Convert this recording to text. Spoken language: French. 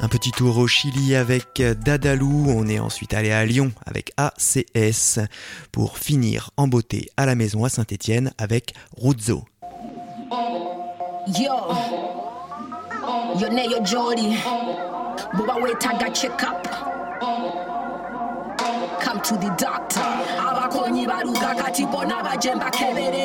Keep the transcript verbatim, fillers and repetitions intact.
Un petit tour au Chili avec Dadalou, on est ensuite allé à Lyon avec A C S, pour finir en beauté à la maison à Saint-Étienne avec Ruzzo. Yo, yo ne yo Jody, Boba wait I got check up. Come to the doctor. Abakonyi baruka katipo na bajemba kebere.